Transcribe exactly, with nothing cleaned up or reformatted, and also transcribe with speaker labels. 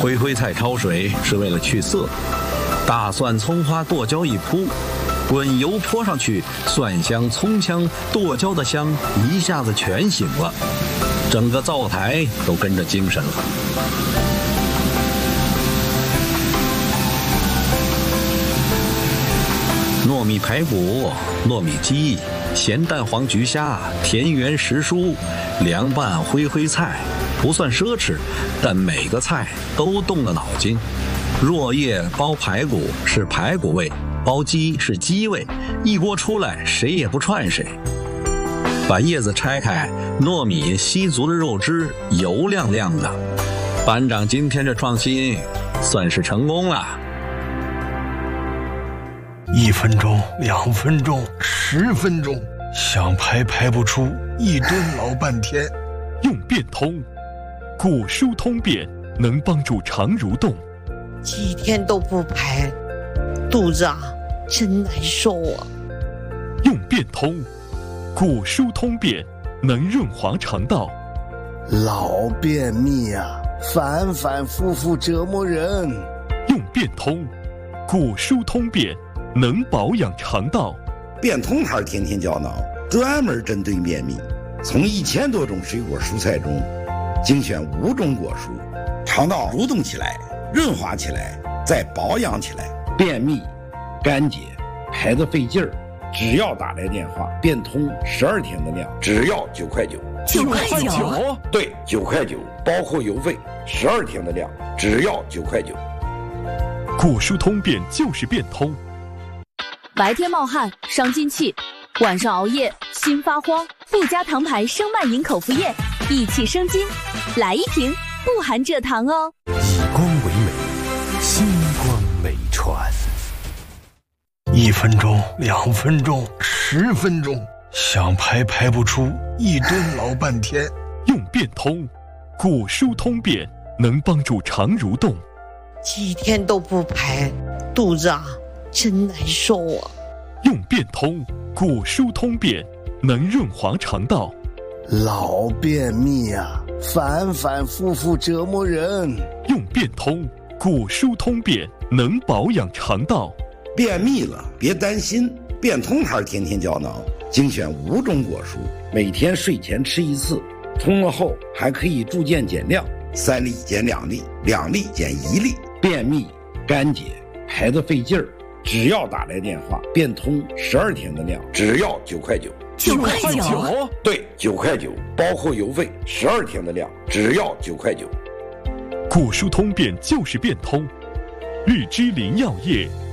Speaker 1: 灰灰菜焯水是为了去色，大蒜、葱花、剁椒一铺，滚油泼上去，蒜香、葱香、剁椒的香一下子全醒了，整个灶台都跟着精神了。糯米排骨、糯米鸡、咸蛋黄焗虾、田园时蔬、凉拌灰灰菜，不算奢侈，但每个菜都动了脑筋。若叶包排骨是排骨味，包鸡是鸡味，一锅出来谁也不串谁。把叶子拆开，糯米吸足了肉汁，油亮亮的。班长今天这创新算是成功了。
Speaker 2: 一分钟，两分钟，十分钟，想排排不出，一顿老半天。
Speaker 3: 用变通，骨疏通便，能帮助肠蠕动。
Speaker 4: 几天都不排，肚子啊真难受啊。
Speaker 3: 用变通，骨疏通便，能润滑肠道。
Speaker 5: 老便秘啊，反反复复折磨人。
Speaker 3: 用变通，骨疏通便，能保养肠道。
Speaker 6: 变通牌天天胶囊专门针对便秘，从一千多种水果蔬菜中精选五种果蔬，肠道蠕动起来，润滑起来，再保养起来。便秘、干结、排得费劲儿，只要打来电话，变通十二天的量，只要九块九。
Speaker 3: 九块九？
Speaker 6: 对，九块九，包括邮费，十二天的量，只要九块九。
Speaker 3: 骨疏通便就是变通。
Speaker 7: 白天冒汗伤津气，晚上熬夜心发慌，不加糖牌生脉饮口服液，益气生津，来一瓶，不含蔗糖哦。
Speaker 8: 以光为美，星光美传。
Speaker 2: 一分钟，两分钟，十分钟，想排排不出，一顿老半天。
Speaker 3: 用变通，骨疏通便，能帮助肠蠕动。
Speaker 4: 几天都不排，肚子啊真难受啊。
Speaker 3: 用变通，骨疏通便，能润滑肠道。
Speaker 5: 老便秘啊，反反复复折磨人。
Speaker 3: 用变通，骨疏通便，能保养肠道。
Speaker 6: 便秘了别担心，变通牌天天胶囊精选五种果蔬，每天睡前吃一次，冲了后还可以逐渐减量，三粒减两粒，两粒减一粒。便秘、干结、排得费劲儿，只要打来电话，变通十二天的量，只要九块九。
Speaker 3: 九块九？
Speaker 6: 对，九块九，包括邮费，十二天的量，只要九块九。
Speaker 3: 骨疏通便就是变通，日之林药业